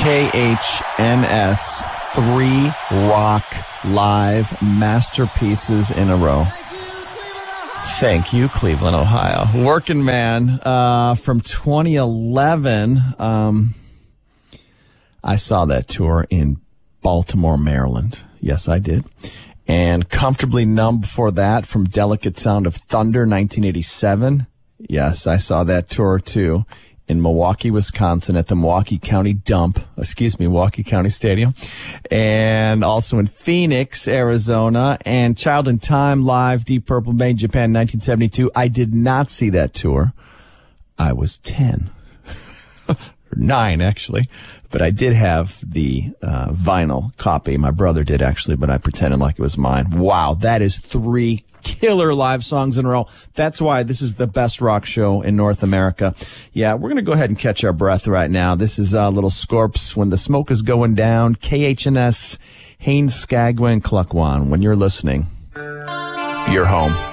KHNS, 3 rock live masterpieces in a row. Thank you, Cleveland, Ohio. Working Man from 2011. I saw that tour in Baltimore, Maryland. Yes, I did. And Comfortably Numb before that from Delicate Sound of Thunder, 1987. Yes, I saw that tour too in Milwaukee, Wisconsin at the Milwaukee County Stadium. And also in Phoenix, Arizona. And Child in Time live, Deep Purple, May, Japan, 1972. I did not see that tour. I was 10. 9, actually. But I did have the vinyl copy. My brother did, actually, but I pretended like it was mine. Wow, that is 3 killer live songs in a row. That's why this is the best rock show in North America. Yeah, we're going to go ahead and catch our breath right now. This is Little Scorps, When the Smoke is Going Down, KHNS, Haines, Skagway, and Klukwan. When you're listening, you're home.